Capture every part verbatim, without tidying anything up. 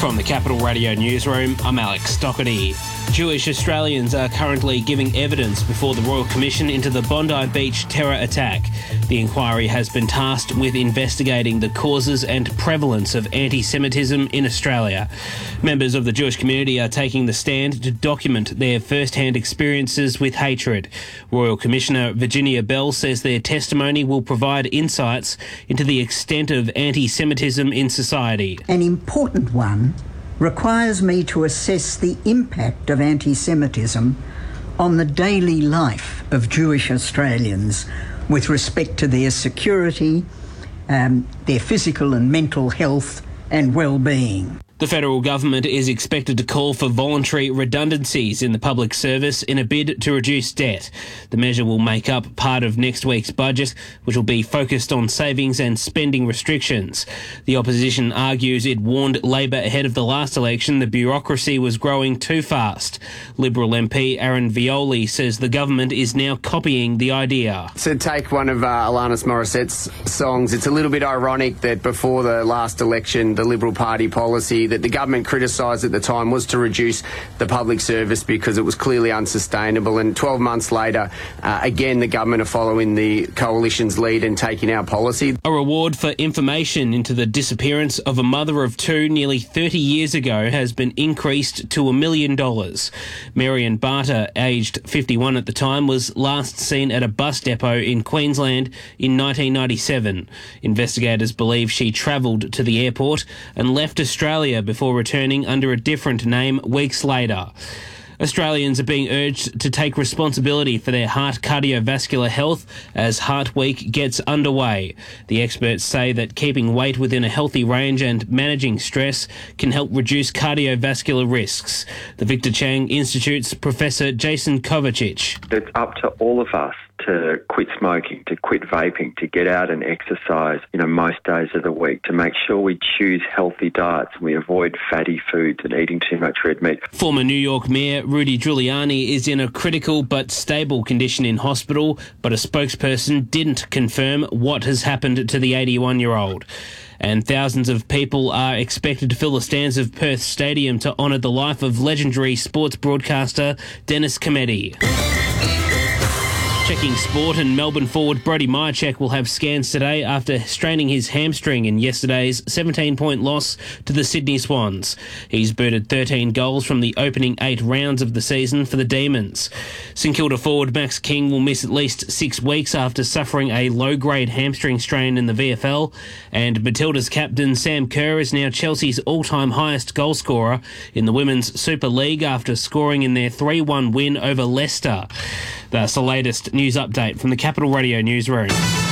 From the Capital Radio Newsroom, I'm Alex Doherty. Jewish Australians are currently giving evidence before the Royal Commission into the Bondi Beach terror attack. The inquiry has been tasked with investigating the causes and prevalence of anti-Semitism in Australia. Members of the Jewish community are taking the stand to document their first-hand experiences with hatred. Royal Commissioner Virginia Bell says their testimony will provide insights into the extent of anti-Semitism in society. An important one requires me to assess the impact of anti-Semitism on the daily life of Jewish Australians with respect to their security, um, their physical and mental health and well-being. The federal government is expected to call for voluntary redundancies in the public service in a bid to reduce debt. The measure will make up part of next week's budget, which will be focused on savings and spending restrictions. The opposition argues it warned Labor ahead of the last election the bureaucracy was growing too fast. Liberal M P Aaron Violi says the government is now copying the idea. To take one of uh, Alanis Morissette's songs, it's a little bit ironic that before the last election, the Liberal Party policy that the government criticised at the time was to reduce the public service because it was clearly unsustainable. And twelve months later, uh, again, the government are following the coalition's lead and taking our policy. A reward for information into the disappearance of a mother of two nearly thirty years ago has been increased to a million dollars. Marion Barter, aged fifty-one at the time, was last seen at a bus depot in Queensland in nineteen ninety-seven. Investigators believe she travelled to the airport and left Australia before returning under a different name weeks later. Australians are being urged to take responsibility for their heart cardiovascular health as Heart Week gets underway. The experts say that keeping weight within a healthy range and managing stress can help reduce cardiovascular risks. The Victor Chang Institute's Professor Jason Kovacic. It's up to all of us to quit smoking, to quit vaping, to get out and exercise, you know, most days of the week, to make sure we choose healthy diets and we avoid fatty foods and eating too much red meat. Former New York Mayor Rudy Giuliani is in a critical but stable condition in hospital, but a spokesperson didn't confirm what has happened to the eighty-one-year-old. And thousands of people are expected to fill the stands of Perth Stadium to honour the life of legendary sports broadcaster Dennis Cometti. Checking sport, and Melbourne forward Brody Myercheck will have scans today after straining his hamstring in yesterday's seventeen-point loss to the Sydney Swans. He's booted thirteen goals from the opening eight rounds of the season for the Demons. St Kilda forward Max King will miss at least six weeks after suffering a low-grade hamstring strain in the V F L, and Matilda's captain Sam Kerr is now Chelsea's all-time highest goal scorer in the Women's Super League after scoring in their three one win over Leicester. That's the latest news update from the Capital Radio Newsroom.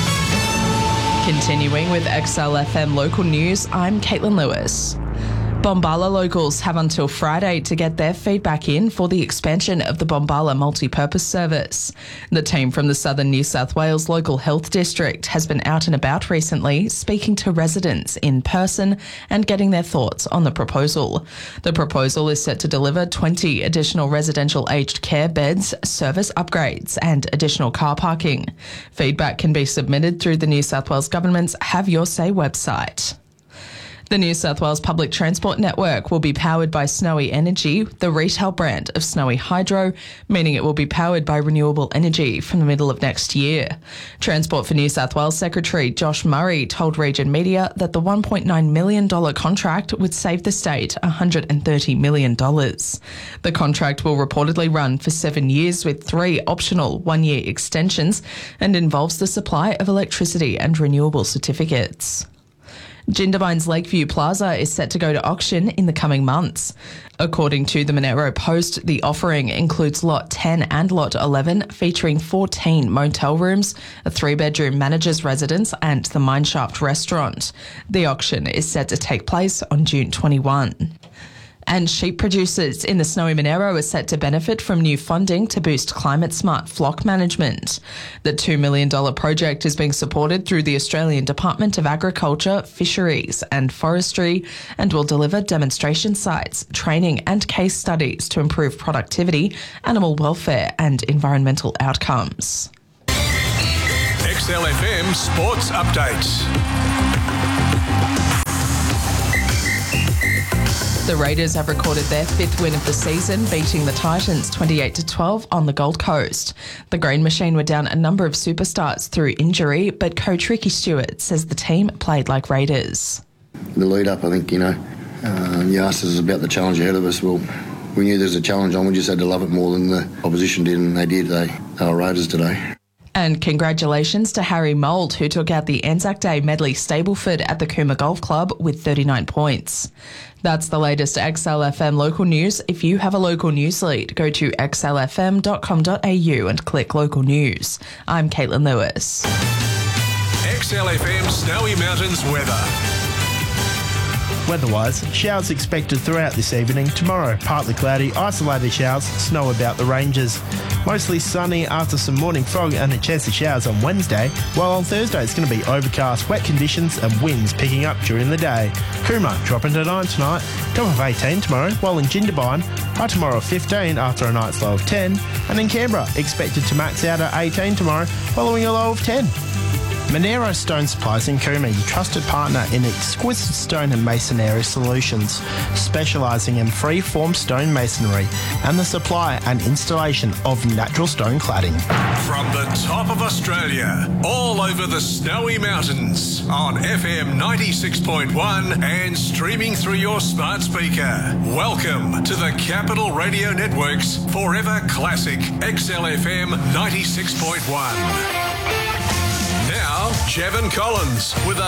Continuing with X L F M local news, I'm Caitlin Lewis. Bombala locals have until Friday to get their feedback in for the expansion of the Bombala multi-purpose service. The team from the Southern New South Wales Local Health District has been out and about recently, speaking to residents in person and getting their thoughts on the proposal. The proposal is set to deliver twenty additional residential aged care beds, service upgrades and additional car parking. Feedback can be submitted through the New South Wales Government's Have Your Say website. The New South Wales Public Transport Network will be powered by Snowy Energy, the retail brand of Snowy Hydro, meaning it will be powered by renewable energy from the middle of next year. Transport for New South Wales Secretary Josh Murray told Region Media that the one point nine million dollars contract would save the state one hundred thirty million dollars. The contract will reportedly run for seven years with three optional one-year extensions and involves the supply of electricity and renewable certificates. Jindabyne's Lakeview Plaza is set to go to auction in the coming months. According to the Monero Post, the offering includes Lot ten and Lot eleven, featuring fourteen motel rooms, a three-bedroom manager's residence and the Mineshaft restaurant. The auction is set to take place on June twenty-first. And sheep producers in the Snowy Monero are set to benefit from new funding to boost climate-smart flock management. The two million dollars project is being supported through the Australian Department of Agriculture, Fisheries and Forestry and will deliver demonstration sites, training and case studies to improve productivity, animal welfare and environmental outcomes. X L F M Sports Updates. The Raiders have recorded their fifth win of the season, beating the Titans twenty-eight to twelve on the Gold Coast. The Green Machine were down a number of superstars through injury, but coach Ricky Stewart says the team played like Raiders. The lead up, I think, you know, uh, you asked us about the challenge ahead of us. Well, we knew there was a challenge on. We just had to love it more than the opposition did, and they did. They, they were Raiders today. And congratulations to Harry Mould, who took out the Anzac Day Medley Stableford at the Cooma Golf Club with thirty-nine points. That's the latest X L F M local news. If you have a local news lead, go to x l f m dot com dot a u and click local news. I'm Caitlin Lewis. X L F M Snowy Mountains weather. Weather-wise, showers expected throughout this evening. Tomorrow, partly cloudy, isolated showers, snow about the ranges. Mostly sunny after some morning fog and a chance of showers on Wednesday, while on Thursday it's going to be overcast, wet conditions and winds picking up during the day. Cooma dropping to nine tonight, top of eighteen tomorrow, while in Jindabyne, high tomorrow fifteen after a night's low of ten, and in Canberra expected to max out at eighteen tomorrow, following a low of ten. Monero Stone Supplies in Cooma, your trusted partner in exquisite stone and masonry solutions, specialising in free-form stone masonry and the supply and installation of natural stone cladding. From the top of Australia, all over the Snowy Mountains, on F M ninety-six point one and streaming through your smart speaker. Welcome to the Capital Radio Network's Forever Classic X L F M ninety-six point one. Now, Jevon Collins with a